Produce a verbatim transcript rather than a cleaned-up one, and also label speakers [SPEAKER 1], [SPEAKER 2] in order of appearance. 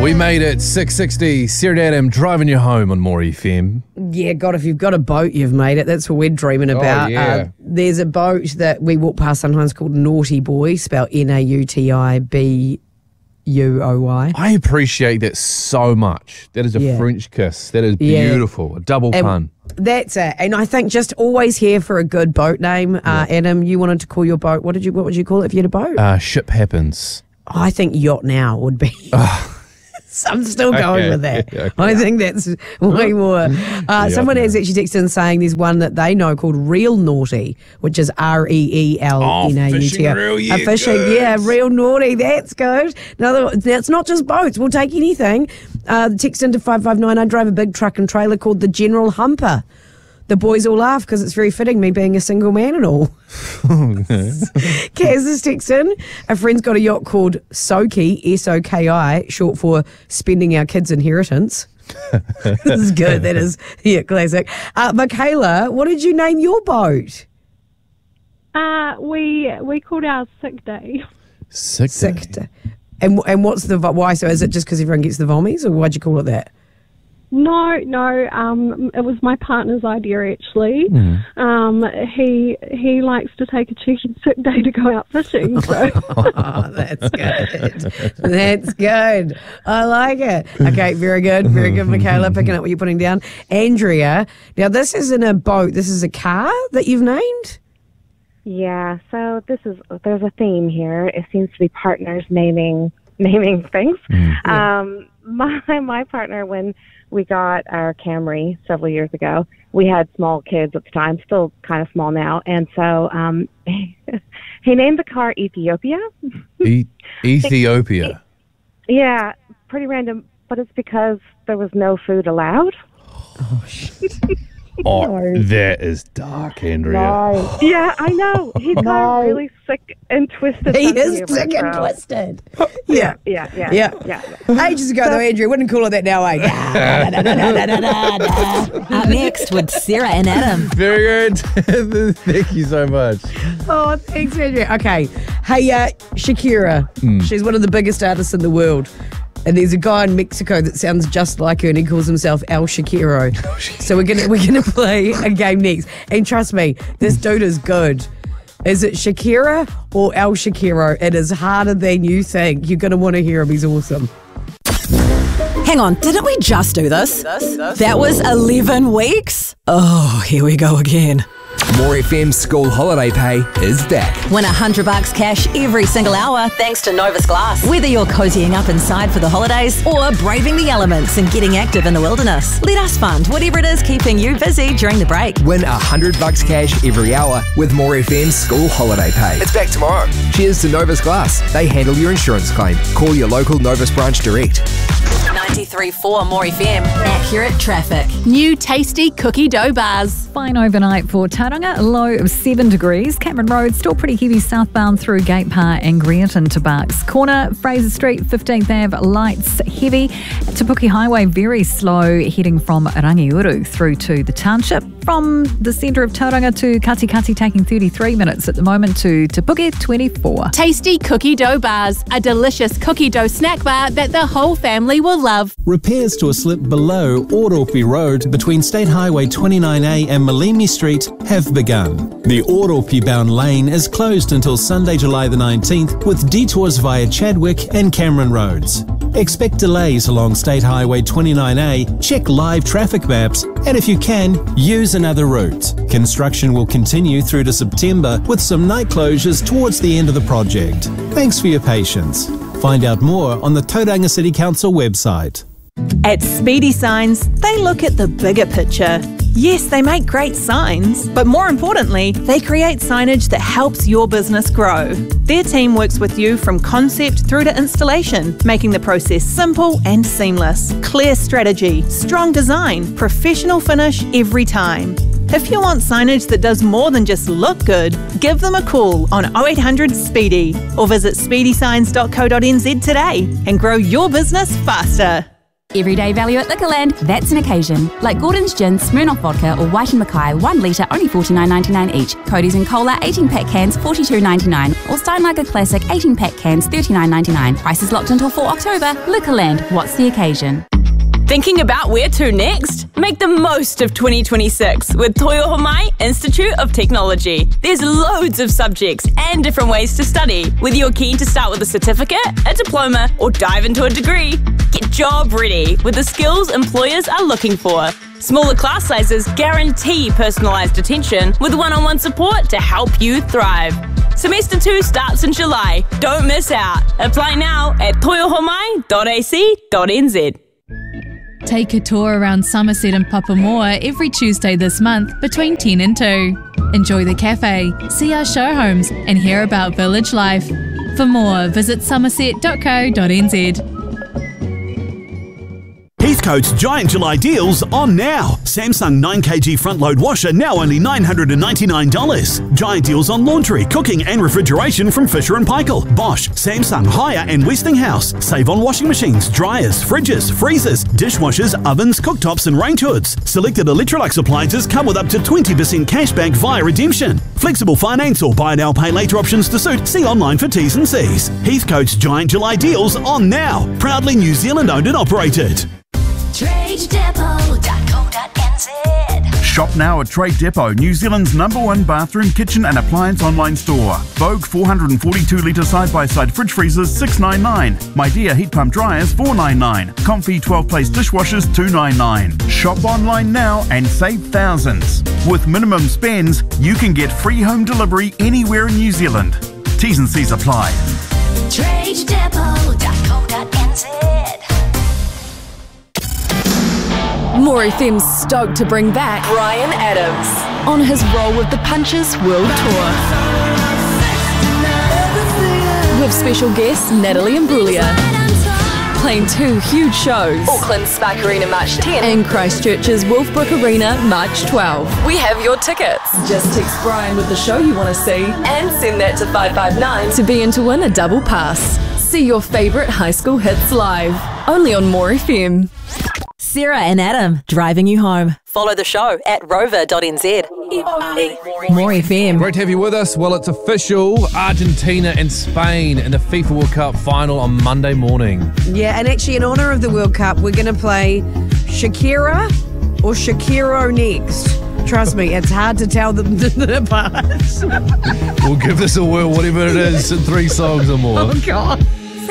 [SPEAKER 1] We made it. six sixty. Sarah and Adam driving you home on More F M.
[SPEAKER 2] Yeah, God, if you've got a boat, you've made it. That's what we're dreaming about.
[SPEAKER 1] Oh, yeah.
[SPEAKER 2] Uh, there's a boat that we walk past sometimes called Naughty Boy, spelled N A U T I B U O Y.
[SPEAKER 1] I appreciate that so much. That is a
[SPEAKER 2] Yeah.
[SPEAKER 1] French kiss. That is
[SPEAKER 2] Yeah.
[SPEAKER 1] beautiful. A double
[SPEAKER 2] And
[SPEAKER 1] pun.
[SPEAKER 2] That's it. And I think just always here for a good boat name. Uh, Adam, you wanted to call your boat. What did you? What would you call it if you had a boat?
[SPEAKER 1] Uh, ship happens.
[SPEAKER 2] I think Yacht Now would be. So I'm still going
[SPEAKER 1] Okay,
[SPEAKER 2] with that.
[SPEAKER 1] okay.
[SPEAKER 2] I think that's way more. Uh, someone has actually texted in saying there's one that they know called Real Naughty, which is R E E L N A U T I.
[SPEAKER 1] Oh, fishing reel, yeah,
[SPEAKER 2] A fishing,
[SPEAKER 1] good.
[SPEAKER 2] yeah, Real Naughty. That's good. Another, that's not just boats. We'll take anything. Uh, text into five five nine. I drive a big truck and trailer called the General Humper. The boys all laugh because it's very fitting, me being a single man and all. Kaz is texting. A friend's got a yacht called Soki, S O K I, short for Spending Our Kids' Inheritance. This is good. That is, yeah, classic. Uh, Michaela, what did you name your boat?
[SPEAKER 3] Uh, we we called ours Sick Day.
[SPEAKER 1] Sick,
[SPEAKER 2] Sick
[SPEAKER 1] day.
[SPEAKER 2] Day. And, and what's the, why? So is it just because everyone gets the vommies, or why'd you call it that?
[SPEAKER 3] No, no, um, it was my partner's idea actually.
[SPEAKER 1] Mm.
[SPEAKER 3] Um, he he likes to take a cheeky sick day to go out fishing. So.
[SPEAKER 2] Oh, that's good. That's good. I like it. Okay, very good. Very good, Michaela, picking up what you're putting down. Andrea, now this isn't a boat. This is a car that you've named?
[SPEAKER 4] Yeah, so this is there's a theme here. It seems to be partners naming naming things.
[SPEAKER 1] Mm.
[SPEAKER 4] Um, my my partner, when we got our Camry several years ago, we had small kids at the time, still kind of small now, and so um, he named the car Ethiopia.
[SPEAKER 1] E- Ethiopia.
[SPEAKER 4] Yeah, pretty random, but it's because there was no food allowed.
[SPEAKER 2] Oh, shit.
[SPEAKER 1] Oh, that is dark, Andrea.
[SPEAKER 4] Yeah, I know. He's got a really sick and twisted
[SPEAKER 2] He
[SPEAKER 4] sense of
[SPEAKER 2] is
[SPEAKER 4] humor,
[SPEAKER 2] sick and
[SPEAKER 4] so-
[SPEAKER 2] twisted. Yeah.
[SPEAKER 4] Yeah, yeah,
[SPEAKER 2] Yeah.
[SPEAKER 4] yeah. yeah.
[SPEAKER 2] Ages ago, though, Andrea, wouldn't call it that now, eh?
[SPEAKER 5] Up next with Sarah and Adam.
[SPEAKER 1] Very good. Thank you so much.
[SPEAKER 2] Oh, thanks, Andrea. Okay. Hey, uh, Shakira. She's one of the biggest artists in the world. And there's a guy in Mexico that sounds just like her, and he calls himself El Shakiro. So we're gonna we're gonna play a game next. And trust me, this dude is good. Is it Shakira or El Shakiro? It is harder than you think. You're gonna want to hear him. He's awesome.
[SPEAKER 5] Hang on, didn't we just do this? That was eleven weeks? Oh, here we go again.
[SPEAKER 6] More F M school holiday pay is back.
[SPEAKER 5] Win a hundred bucks cash every single hour thanks to Novus Glass. Whether you're cozying up inside for the holidays or braving the elements and getting active in the wilderness, let us fund whatever it is keeping you busy during the break.
[SPEAKER 6] Win a hundred bucks cash every hour with More F M school holiday pay. It's back tomorrow. Cheers to Novus Glass. They handle your insurance claim. Call your local Novus branch direct.
[SPEAKER 5] ninety-three point four More F M. Accurate traffic.
[SPEAKER 7] New tasty cookie dough bars.
[SPEAKER 8] Fine overnight for Tauranga, a low of seven degrees. Cameron Road still pretty heavy southbound through Gate Park and Greerton to Bucks. Corner, Fraser Street, fifteenth Avenue, lights heavy. Te Puke Highway very slow heading from Rangiuru through to the township. From the centre of Tauranga to Katikati taking thirty-three minutes at the moment to Te Puke twenty-four.
[SPEAKER 7] Tasty cookie dough bars. A delicious cookie dough snack bar that the whole family will love.
[SPEAKER 9] Repairs to a slip below Ororpi Road between State Highway twenty-nine A and Malimi Street have begun. The Ororpi bound lane is closed until Sunday, July the nineteenth, with detours via Chadwick and Cameron Roads. Expect delays along State Highway twenty-nine A, check live traffic maps, and if you can, use another route. Construction will continue through to September with some night closures towards the end of the project. Thanks for your patience. Find out more on the Tauranga City Council website.
[SPEAKER 10] At Speedy Signs, they look at the bigger picture. Yes, they make great signs, but more importantly, they create signage that helps your business grow. Their team works with you from concept through to installation, making the process simple and seamless. Clear strategy, strong design, professional finish every time. If you want signage that does more than just look good, give them a call on oh eight hundred SPEEDY or visit speedy signs dot co dot n z today and grow your business faster.
[SPEAKER 11] Everyday value at Liquorland, that's an occasion. Like Gordon's Gin, Smirnoff Vodka or White and Mackay, one litre only forty-nine ninety-nine each. Cody's and Cola, eighteen pack cans, forty-two ninety-nine. Or Steinlager Classic, eighteen pack cans, thirty-nine ninety-nine. Prices locked until four October. Liquorland, what's the occasion?
[SPEAKER 12] Thinking about where to next? Make the most of twenty twenty-six with Toyohomai Institute of Technology. There's loads of subjects and different ways to study. Whether you're keen to start with a certificate, a diploma, or dive into a degree, get job ready with the skills employers are looking for. Smaller class sizes guarantee personalised attention with one-on-one support to help you thrive. Semester two starts in July. Don't miss out. Apply now at toyohomai dot a c dot n z.
[SPEAKER 13] Take a tour around Somerset and Papamoa every Tuesday this month between ten and two. Enjoy the cafe, see our show homes and hear about village life. For more, visit somerset dot co dot n z.
[SPEAKER 14] Heathcote's Giant July deals on now. Samsung nine kilogram front load washer now only nine hundred ninety-nine dollars. Giant deals on laundry, cooking and refrigeration from Fisher and Paykel, Bosch, Samsung, Haier and Westinghouse. Save on washing machines, dryers, fridges, freezers, dishwashers, ovens, cooktops and range hoods. Selected Electrolux appliances come with up to twenty percent cashback via redemption. Flexible finance or buy now pay later options to suit. See online for T's and C's. Heathcote's Giant July deals on now. Proudly New Zealand owned and operated.
[SPEAKER 15] trade depot dot co dot n z.
[SPEAKER 16] Shop now at Trade Depot, New Zealand's number one bathroom, kitchen and appliance online store. Vogue four hundred forty-two litre side-by-side fridge freezers six ninety-nine. My Dear heat pump dryers four ninety-nine. Comfy twelve place dishwashers two ninety-nine. Shop online now and save thousands. With minimum spends, you can get free home delivery anywhere in New Zealand. T's and C's apply.
[SPEAKER 15] trade depot dot co dot n z.
[SPEAKER 17] More F M's stoked to bring back Bryan Adams on his Roll with the Punches World Tour. With special guests Natalie Imbruglia. Playing two huge shows. Auckland Spark Arena March tenth and Christchurch's Wolfbrook Arena March twelfth. We have your tickets. Just text Bryan with the show you want to see and send that to five five nine to be in to win a double pass. See your favourite high school hits live. Only on More F M.
[SPEAKER 5] Sarah and Adam, driving you home. Follow the show at rover dot n z. More F M.
[SPEAKER 1] Great to have you with us. Well, it's official. Argentina and Spain in the FIFA World Cup final on Monday morning.
[SPEAKER 2] Yeah, and actually in honour of the World Cup, we're going to play Shakira or Shakiro next. Trust me, it's hard to tell them apart.
[SPEAKER 1] We'll give this a whirl, whatever it is, in three songs or more.
[SPEAKER 2] Oh, God.